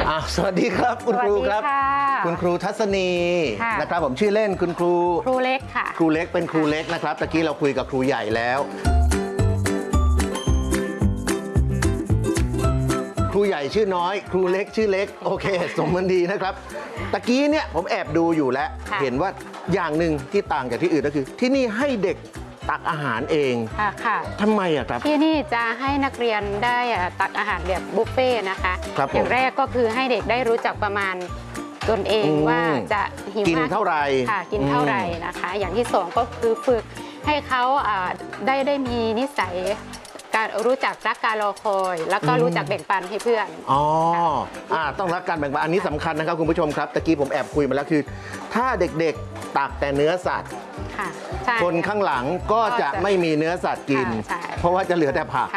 สวัสดีครับคุณครูครับคุณครูทัศนีนะครับผมชื่อเล่นคุณครูเล็กค่ะครูเล็กเป็นครูเล็กนะครับตะกี้เราคุยกับครูใหญ่แล้วครูใหญ่ชื่อน้อยครูเล็กชื่อเล็กโอเคสมมันดีนะครับตะกี้เนี่ยผมแอบดูอยู่แล้วเห็นว่าอย่างหนึ่งที่ต่างจากที่อื่นก็คือที่นี่ให้เด็กตักอาหารเองค่ะทำไมอะครับที่นี่จะให้นักเรียนได้ตักอาหารแบบบุฟเฟ่นะคะอย่างแรกก็คือให้เด็กได้รู้จักประมาณตนเองว่าจะหิวกินเท่าไหร่ค่ะกินเท่าไหร่นะคะอย่างที่สองก็คือฝึกให้เขาได้มีนิสัยการรู้จักรักการรอคอยแล้วก็รู้จักแบ่งปันให้เพื่อนต้องรักการแบ่งปันอันนี้สำคัญนะครับคุณผู้ชมครับตะกี้ผมแอบคุยมาแล้วคือถ้าเด็กๆตักแต่เนื้อสัตว์คนข้างหลังก็จะไม่มีเนื้อสัตว์กินเพราะว่าจะเหลือแต่ผัก